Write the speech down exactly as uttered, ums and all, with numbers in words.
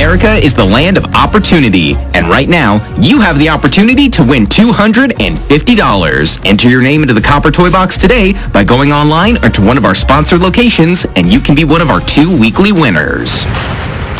America is the land of opportunity, and right now, you have the opportunity to win two hundred fifty dollars. Enter your name into the Copper Toy Box today by going online or to one of our sponsored locations, and you can be one of our two weekly winners.